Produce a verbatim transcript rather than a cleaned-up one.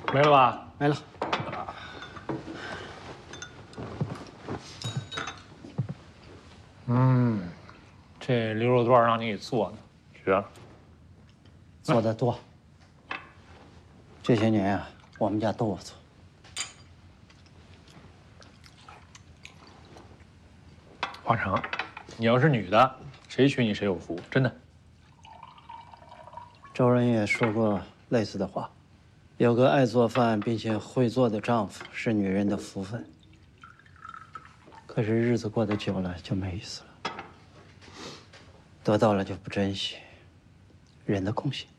没了吧？ 没了。 嗯，这溜肉段让你给做的，绝了。 做的多。这些年呀、啊，我们家都我做。 华成，你要是女的，谁娶你谁有福，真的。 周人也说过类似的话，有个爱做饭并且会做的丈夫是女人的福分。可是日子过得久了就没意思了，得到了就不珍惜，人的空隙。